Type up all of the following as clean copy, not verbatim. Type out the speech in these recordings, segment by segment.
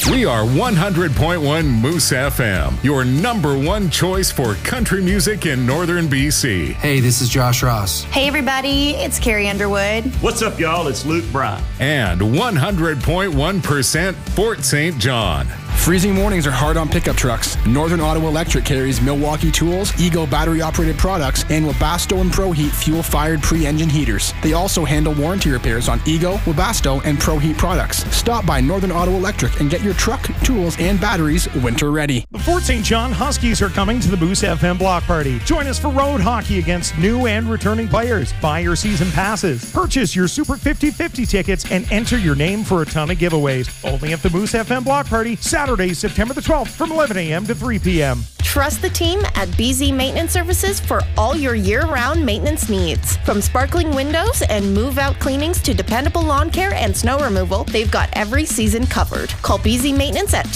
We are 100.1 Moose FM, your number one choice for country music in northern BC. Hey, this is Josh Ross. Hey, everybody, it's Carrie Underwood. What's up, y'all? It's Luke Bryan. And 100.1% Fort St. John. Freezing mornings are hard on pickup trucks. Northern Ottawa Electric carries Milwaukee Tools, Ego battery-operated products, and Webasto and ProHeat fuel-fired pre-engine heaters. They also handle warranty repairs on Ego, Webasto, and ProHeat products. Stop by Northern Ottawa Electric and get your truck, tools, and batteries winter ready. The Fort St. John Huskies are coming to the Moose FM Block Party. Join us for road hockey against new and returning players. Buy your season passes, purchase your Super 50-50 tickets, and enter your name for a ton of giveaways. Only at the Moose FM Block Party, Saturday, September the 12th from 11 a.m. to 3 p.m. Trust the team at BZ Maintenance Services for all your year-round maintenance needs. From sparkling windows and move-out cleanings to dependable lawn care and snow removal, they've got every season covered. Call BZ Maintenance at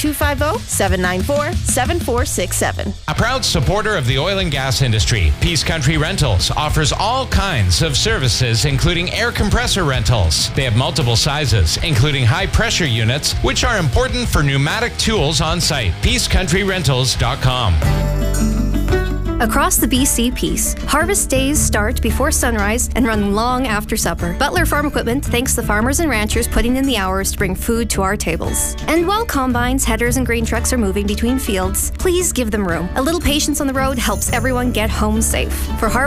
250-794-7467. A proud supporter of the oil and gas industry, Peace Country Rentals offers all kinds of services, including air compressor rentals. They have multiple sizes, including high-pressure units, which are important for pneumatic tools on site. PeaceCountryRentals.com. Across the BC Peace, harvest days start before sunrise and run long after supper. Butler Farm Equipment thanks the farmers and ranchers putting in the hours to bring food to our tables. And while combines, headers, and grain trucks are moving between fields, please give them room. A little patience on the road helps everyone get home safe. For